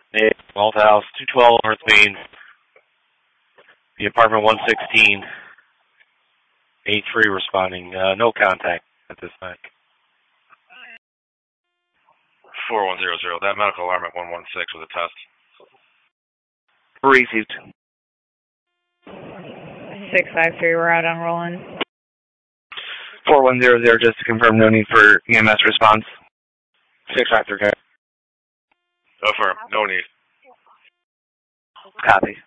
Hey, Walt House, 212 North Main, the apartment 116, 83 responding. No contact at this time. 4100, that medical alarm at 116 with a test. Received. 653, we're out on Roland. 4100, just to confirm, no need for EMS response. 653, okay. Affirm, no need. Copy.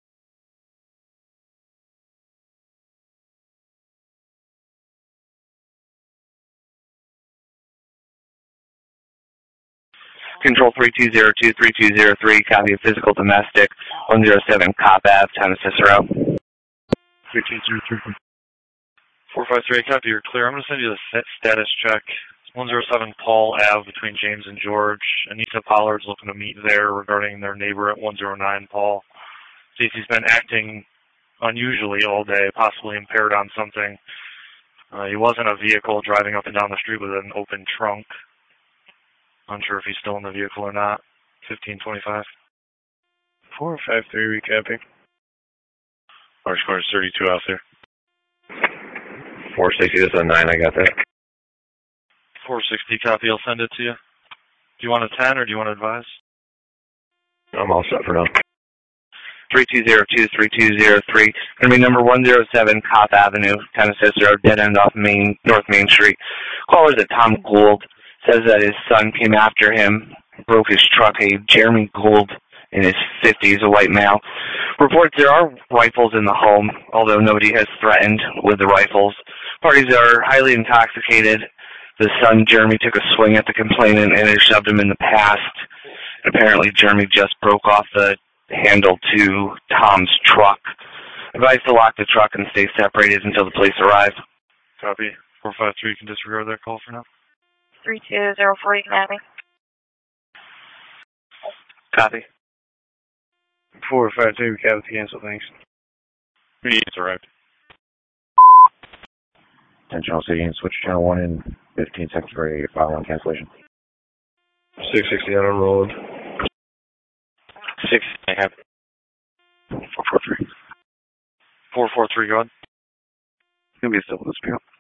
Control 3202-3203, copy of physical domestic, 107 Cop Ave, Town of Cicero. 3203. 453, copy, you're clear. I'm going to send you the status check. 107 Paul Ave between James and George. Anita Pollard's looking to meet there regarding their neighbor at 109 Paul. Stacy's been acting unusually all day, possibly impaired on something. He was in a vehicle driving up and down the street with an open trunk. Unsure if he's still in the vehicle or not. 1525. 453, recapping. Our score is 32 out there. 4 Stacy, this is a 9, I got that. 460 copy, I'll send it to you. Do you want a 10 or do you want to advise? I'm all set for now. 3202-3203, going to be number 107 Cop Avenue, Town of Cicero, dead end off North Main Street. Caller is Tom Gould. Says that his son came after him, broke his truck. A Jeremy Gould in his 50s, a white male. Reports there are rifles in the home, although nobody has threatened with the rifles. Parties are highly intoxicated. The son, Jeremy, took a swing at the complainant and has shoved him in the past. Apparently, Jeremy just broke off the handle to Tom's truck. Advised to lock the truck and stay separated until the police arrive. Copy. 453, you can disregard that call for now. 3204, you can have me. Copy. 453, recap, cancel, thanks. It's arrived. Channel City and switch channel 1 in 15 seconds for a file on cancellation. 660 out on Roland. 6, I have. 443. 443, go ahead. It's going to be a civil dispute.